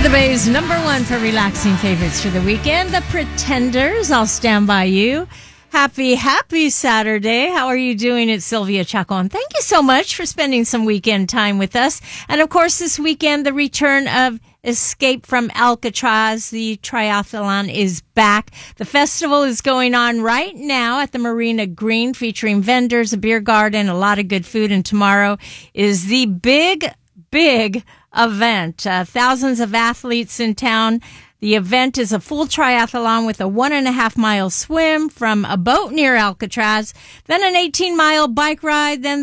The Bay's number one for relaxing favorites for the weekend, The Pretenders. I'll stand by you. Happy Saturday. How are you doing? It's Sylvia Chacon. Thank you so much for spending some weekend time with us. And of course, this weekend, the return of Escape from Alcatraz. The triathlon is back. The festival is going on right now at the Marina Green, featuring vendors, a beer garden, a lot of good food. And tomorrow is the big event. Thousands of athletes in town. The event is a full triathlon with a 1.5 mile swim from a boat near Alcatraz, then an 18-mile bike ride, then